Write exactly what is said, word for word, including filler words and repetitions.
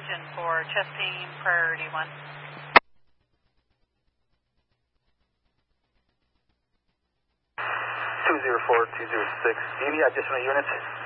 engine for chest team priority one. two zero four, two zero six, D V, additional units.